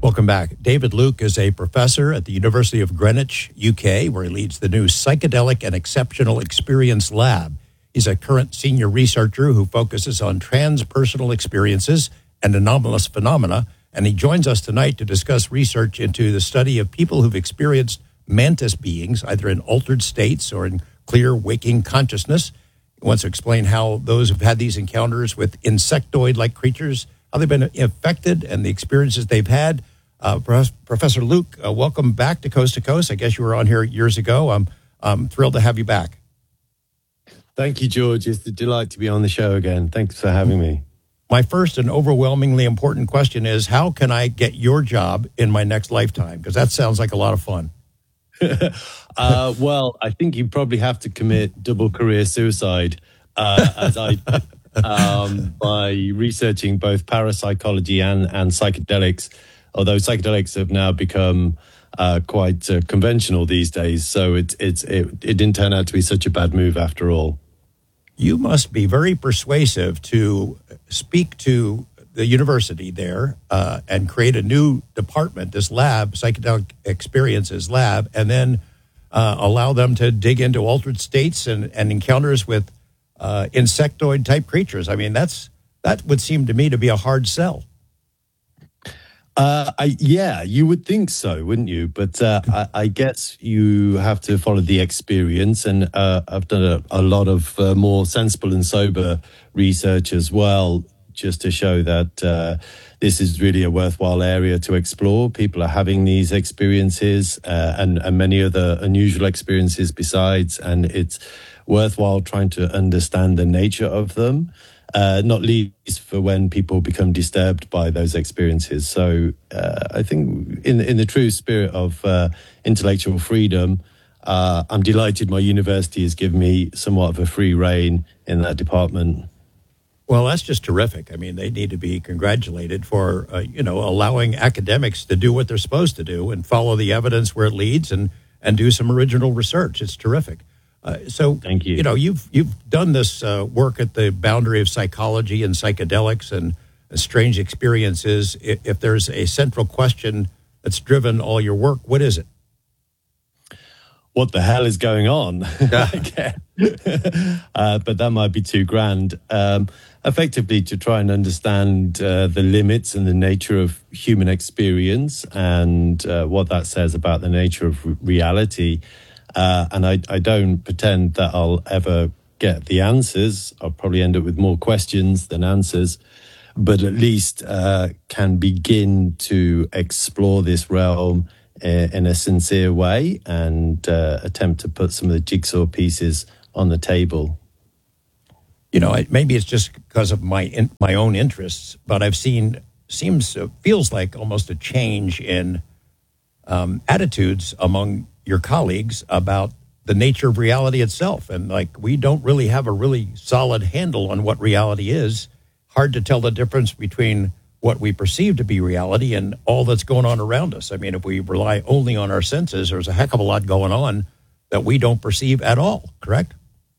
Welcome back. David Luke is a professor at the University of Greenwich, UK, where he leads the new Psychedelic and Exceptional Experience Lab. He's a current senior researcher who focuses on transpersonal experiences and anomalous phenomena, and he joins us tonight to discuss research into the study of people who've experienced mantis beings, either in altered states or in clear waking consciousness. He wants to explain how those who've had these encounters with insectoid-like creatures, how they've been affected and the experiences they've had. Professor Luke, welcome back to Coast. I guess you were on here years ago. I'm thrilled to have you back. Thank you, George. It's a delight to be on the show again. Thanks for having me. My first and overwhelmingly important question is, how can I get your job in my next lifetime? Because that sounds like a lot of fun. Well, I think you probably have to commit double career suicide, as I by researching both parapsychology and psychedelics, although psychedelics have now become quite conventional these days. So it didn't turn out to be such a bad move after all. You must be very persuasive to speak to the university there and create a new department, this lab, Psychedelic Experiences Lab, and then allow them to dig into altered states and encounters with insectoid-type creatures. I mean, that would seem to me to be a hard sell. Yeah, you would think so, wouldn't you? But I guess you have to follow the experience, and I've done a lot of more sensible and sober research as well, just to show that this is really a worthwhile area to explore. People are having these experiences and many other unusual experiences besides, and it's worthwhile trying to understand the nature of them. Not least for when people become disturbed by those experiences. So I think in the true spirit of intellectual freedom, I'm delighted my university has given me somewhat of a free rein in that department. Well, that's just terrific. I mean, they need to be congratulated for, allowing academics to do what they're supposed to do and follow the evidence where it leads and do some original research. It's terrific. So, thank you. You've done this work at the boundary of psychology and psychedelics and strange experiences. If there's a central question that's driven all your work, what is it? What the hell is going on? But that might be too grand. Effectively, to try and understand the limits and the nature of human experience and what that says about the nature of reality. And I don't pretend that I'll ever get the answers. I'll probably end up with more questions than answers, but at least can begin to explore this realm in a sincere way and attempt to put some of the jigsaw pieces on the table. Maybe it's just because of my own interests, but I've seen, feels like almost a change in attitudes among your colleagues about the nature of reality itself. And we don't really have a really solid handle on what reality is. Hard to tell the difference between what we perceive to be reality and all that's going on around us. I mean, if we rely only on our senses, there's a heck of a lot going on that we don't perceive at all, correct?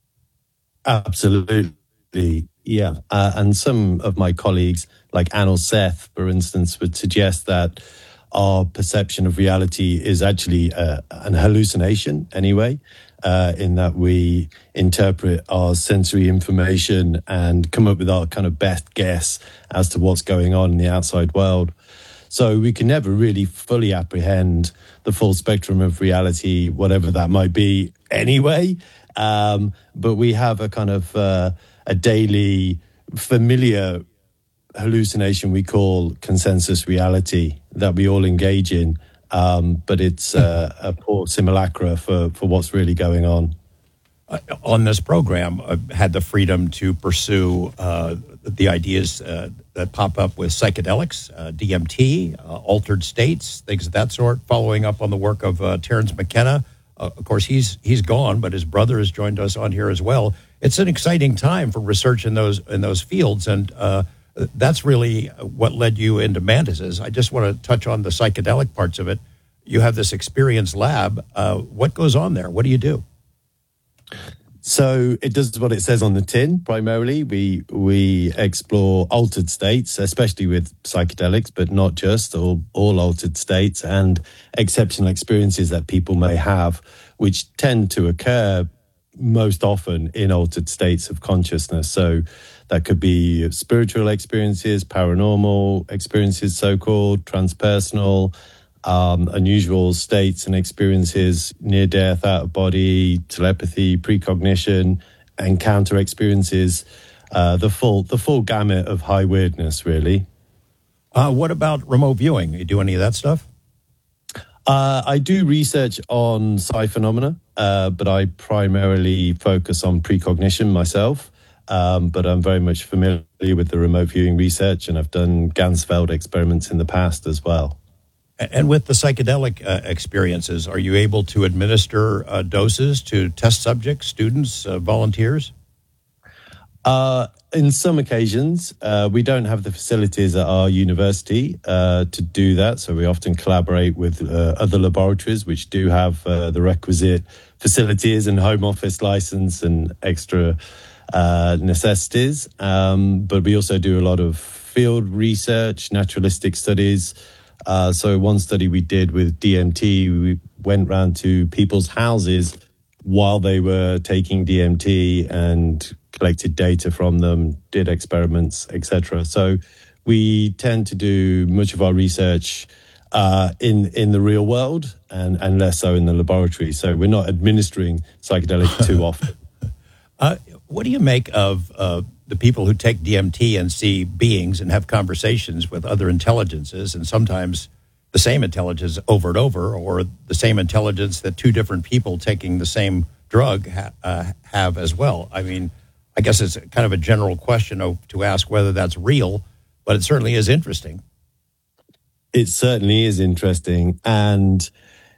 Absolutely, yeah. And some of my colleagues, like Anil Seth, for instance, would suggest that our perception of reality is actually an hallucination anyway, in that we interpret our sensory information and come up with our kind of best guess as to what's going on in the outside world. So we can never really fully apprehend the full spectrum of reality, whatever that might be anyway. But we have a kind of a daily familiar hallucination we call consensus reality that we all engage in, but it's a poor simulacra for what's really going on. On this program, I've had the freedom to pursue the ideas that pop up with psychedelics, DMT, altered states, things of that sort, following up on the work of Terence McKenna. Of course, he's gone, but his brother has joined us on here as well. It's an exciting time for research in those fields, and that's really what led you into mantises. I just want to touch on the psychedelic parts of it. You have this experience lab. What goes on there? What do you do? So it does what it says on the tin. Primarily, we explore altered states, especially with psychedelics, but not just all altered states and exceptional experiences that people may have, which tend to occur most often in altered states of consciousness. So that could be spiritual experiences, paranormal experiences, so-called transpersonal, unusual states and experiences, near death, out of body, telepathy, precognition, encounter experiences, the full gamut of high weirdness, really. What about remote viewing? You do any of that stuff? I do research on psi phenomena, but I primarily focus on precognition myself. But I'm very much familiar with the remote viewing research, and I've done Ganzfeld experiments in the past as well. And with the psychedelic experiences, are you able to administer doses to test subjects, students, volunteers? In some occasions, we don't have the facilities at our university to do that, so we often collaborate with other laboratories which do have the requisite facilities and home office license and extra necessities. But we also do a lot of field research, naturalistic studies. So one study we did with DMT, we went round to people's houses while they were taking DMT and collected data from them, did experiments, etc. So we tend to do much of our research in the real world and less so in the laboratory. So we're not administering psychedelics too often. What do you make of the people who take DMT and see beings and have conversations with other intelligences, and sometimes the same intelligence over and over, or the same intelligence that two different people taking the same drug have as well? I mean, I guess it's kind of a general question to ask whether that's real, but it certainly is interesting. It certainly is interesting. And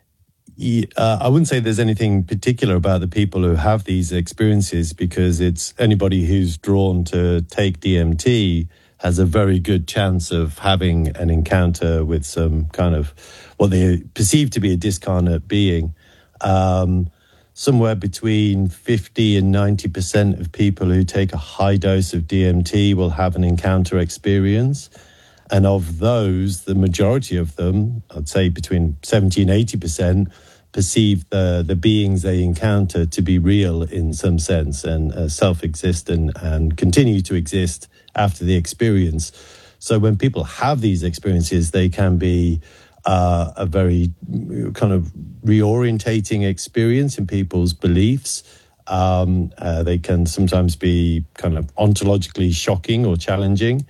I wouldn't say there's anything particular about the people who have these experiences, because it's anybody who's drawn to take DMT has a very good chance of having an encounter with some kind of what they perceive to be a discarnate being. Somewhere between 50 and 90% of people who take a high dose of DMT will have an encounter experience. And of those, the majority of them, I'd say between 70 and 80%, perceive the beings they encounter to be real in some sense and self-existent and continue to exist after the experience. So when people have these experiences, they can be a very kind of reorientating experience in people's beliefs. They can sometimes be kind of ontologically shocking or challenging,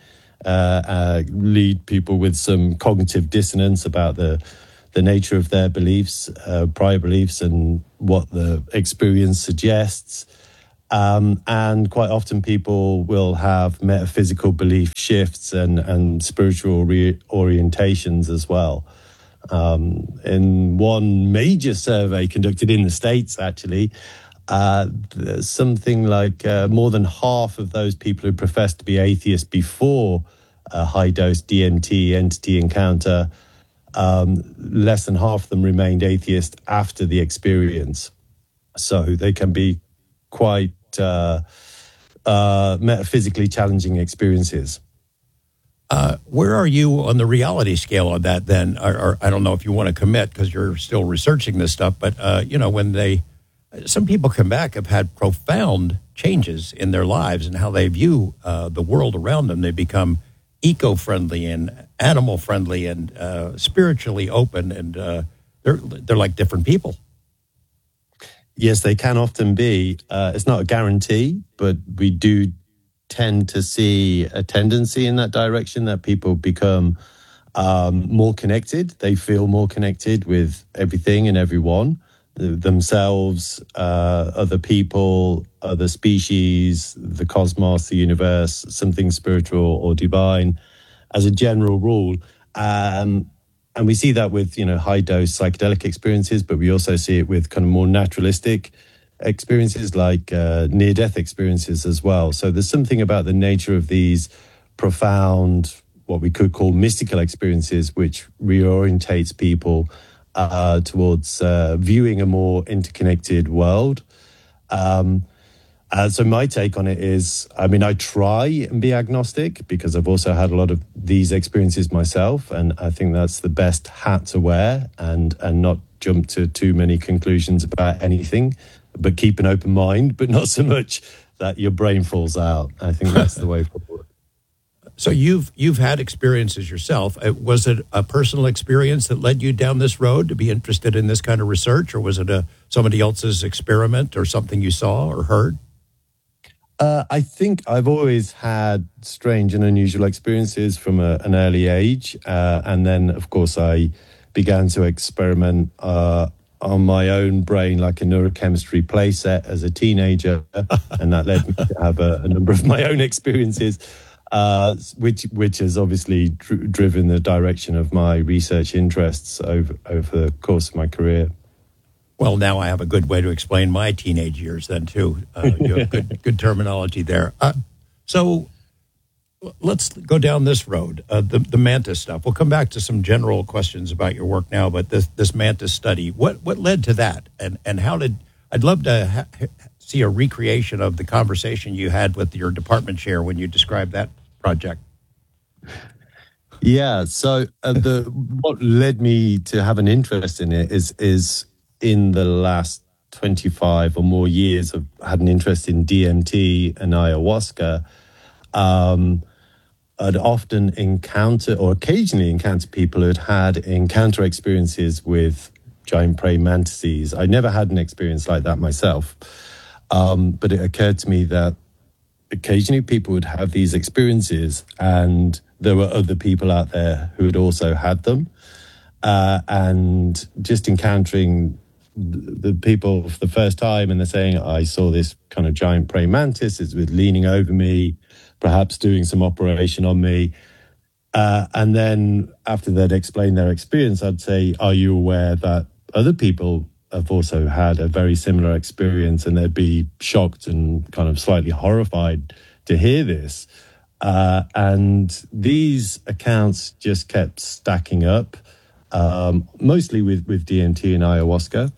lead people with some cognitive dissonance about the nature of their beliefs, prior beliefs, and what the experience suggests. And quite often people will have metaphysical belief shifts and spiritual reorientations as well. In one major survey conducted in the States, actually, something like more than half of those people who professed to be atheists before a high-dose DMT entity encounter, less than half of them remained atheist after the experience. So they can be quite metaphysically challenging experiences. Where are you on the reality scale of that then? Or I don't know if you want to commit because you're still researching this stuff, but, when some people come back have had profound changes in their lives and how they view the world around them. They become eco-friendly and animal-friendly and spiritually open, and they're like different people. Yes, they can often be. It's not a guarantee, but we do tend to see a tendency in that direction, that people become more connected. They feel more connected with everything and everyone, themselves, other people, other species, the cosmos, the universe, something spiritual or divine, as a general rule. And we see that with, high-dose psychedelic experiences, but we also see it with kind of more naturalistic experiences like near-death experiences as well. So there's something about the nature of these profound, what we could call mystical experiences, which reorientates people towards viewing a more interconnected world. So my take on it is, I mean, I try and be agnostic because I've also had a lot of these experiences myself, and I think that's the best hat to wear, and not jump to too many conclusions about anything, but keep an open mind, but not so much that your brain falls out. I think that's the way forward. So you've had experiences yourself. Was it a personal experience that led you down this road to be interested in this kind of research, or was it somebody else's experiment or something you saw or heard? I think I've always had strange and unusual experiences from an early age. And then, of course, I began to experiment on my own brain, like a neurochemistry playset as a teenager. And that led me to have a number of my own experiences, which has obviously driven the direction of my research interests over the course of my career. Well, now I have a good way to explain my teenage years then, too. You have good terminology there. So let's go down this road, the mantis stuff. We'll come back to some general questions about your work now, but this mantis study, what led to that? And how did, I'd love to see a recreation of the conversation you had with your department chair when you described that project. Yeah, so what led me to have an interest in it is in the last 25 or more years, I've had an interest in DMT and ayahuasca. I'd often occasionally encounter people who'd had encounter experiences with giant praying mantises. I never had an experience like that myself, but it occurred to me that occasionally people would have these experiences, and there were other people out there who had also had them. And just encountering the people for the first time, and they're saying, I saw this kind of giant praying mantis, it was leaning over me, perhaps doing some operation on me. And then after they'd explained their experience, I'd say, are you aware that other people have also had a very similar experience? And they'd be shocked and kind of slightly horrified to hear this. And these accounts just kept stacking up, mostly with DMT and ayahuasca.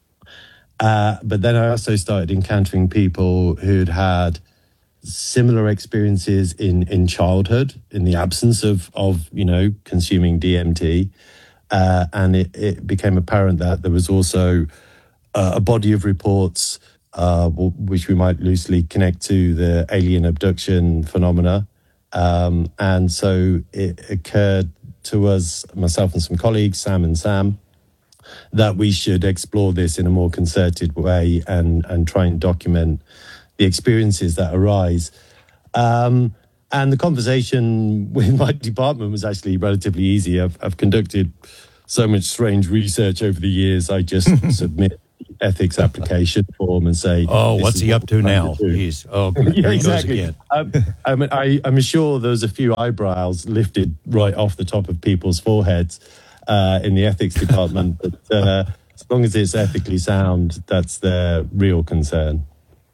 But then I also started encountering people who'd had similar experiences in childhood, in the absence of consuming DMT. And it became apparent that there was also a body of reports, which we might loosely connect to the alien abduction phenomena. And so it occurred to us, myself and some colleagues, Sam and Sam, that we should explore this in a more concerted way and try and document the experiences that arise. And the conversation with my department was actually relatively easy. I've conducted so much strange research over the years. I just submit the ethics application form and say, "Oh, what's he up to now?" He's yeah, exactly. I'm sure there's a few eyebrows lifted right off the top of people's foreheads in the ethics department, but as long as it's ethically sound, that's their real concern.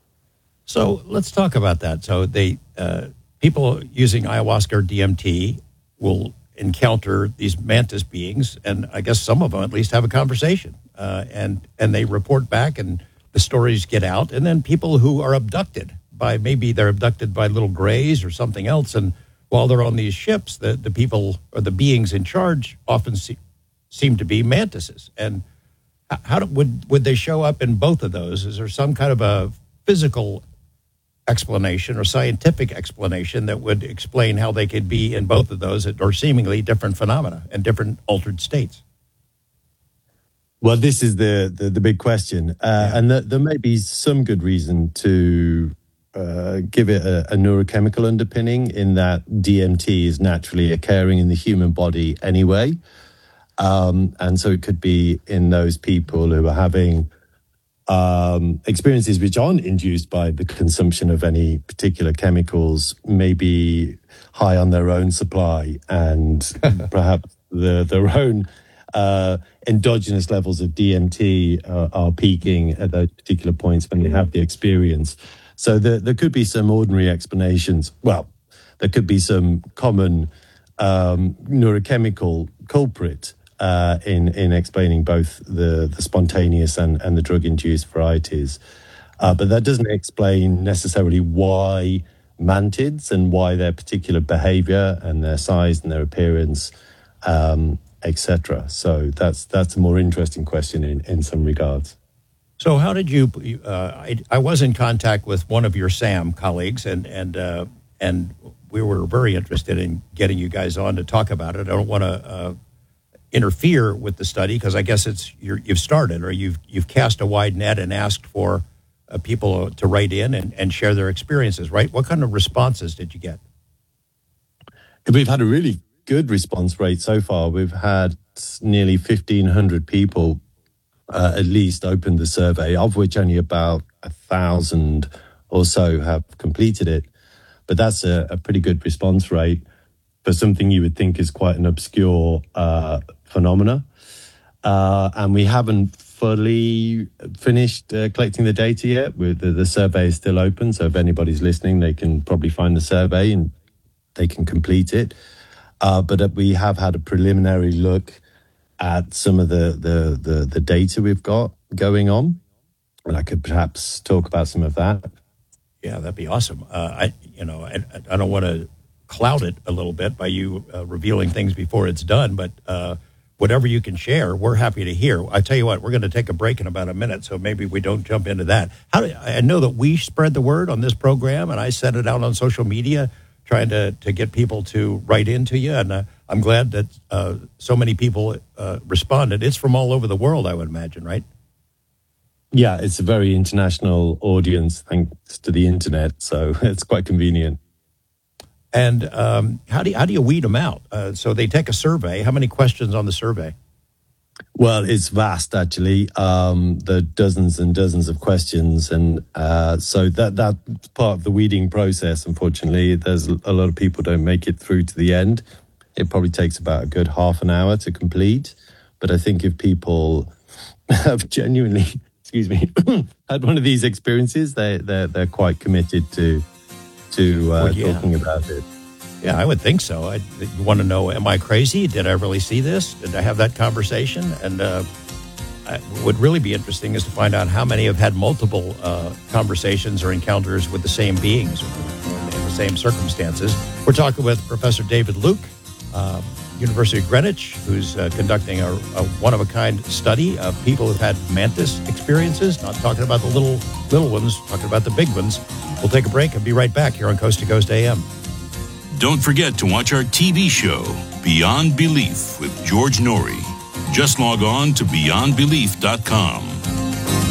So let's talk about that. So people using ayahuasca or DMT will encounter these mantis beings, and I guess some of them at least have a conversation, and they report back, and the stories get out. And then people who are abducted maybe they're abducted by little grays or something else, and while they're on these ships, the people or the beings in charge often seem to be mantises. And would they show up in both of those? Is there some kind of a physical explanation or scientific explanation that would explain how they could be in both of those, or seemingly different phenomena and different altered states? Well, this is the big question, and there may be some good reason to give it a neurochemical underpinning, in that DMT is naturally occurring in the human body anyway, and so it could be in those people who are having experiences which aren't induced by the consumption of any particular chemicals, maybe high on their own supply, and perhaps their own endogenous levels of DMT are peaking at those particular points when they have the experience. So there could be some ordinary explanations. Well, there could be some common neurochemical culprit in explaining both the spontaneous and the drug-induced varieties. But that doesn't explain necessarily why mantids and why their particular behavior and their size and their appearance, etc. So that's a more interesting question in some regards. So how did you? I was in contact with one of your SAM colleagues, and we were very interested in getting you guys on to talk about it. I don't want to interfere with the study because I guess you've started or you've cast a wide net and asked for people to write in and share their experiences. Right? What kind of responses did you get? We've had a really good response rate so far. We've had nearly 1,500 people at least opened the survey, of which only about 1,000 or so have completed it. But that's a pretty good response rate for something you would think is quite an obscure phenomena. And we haven't fully finished collecting the data yet. The survey is still open, so if anybody's listening, they can probably find the survey and they can complete it. But we have had a preliminary look at some of the data we've got going on, and I could perhaps talk about some of that. Yeah, that'd be awesome. I don't want to cloud it a little bit by you revealing things before it's done, but whatever you can share, we're happy to hear. I tell you what, we're going to take a break in about a minute, so maybe we don't jump into that. I know that we spread the word on this program, and I sent it out on social media, trying to get people to write into you, and I'm glad that so many people responded. It's from all over the world, I would imagine, right? Yeah, it's a very international audience thanks to the internet, so it's quite convenient. And how do you weed them out? So they take a survey. How many questions on the survey? Well, it's vast, actually. There are dozens and dozens of questions. And so that's part of the weeding process, unfortunately. There's a lot of people don't make it through to the end. It probably takes about a good half an hour to complete. But I think if people have genuinely, had one of these experiences, they're quite committed to talking about it. Yeah, I would think so. You want to know, am I crazy? Did I really see this? Did I have that conversation? And what would really be interesting is to find out how many have had multiple conversations or encounters with the same beings in the same circumstances. We're talking with Professor David Luke, University of Greenwich, who's conducting a one-of-a-kind study of people who've had mantis experiences, not talking about the little ones, talking about the big ones. We'll take a break and be right back here on Coast to Coast AM. Don't forget to watch our TV show, Beyond Belief, with George Norrie. Just log on to beyondbelief.com.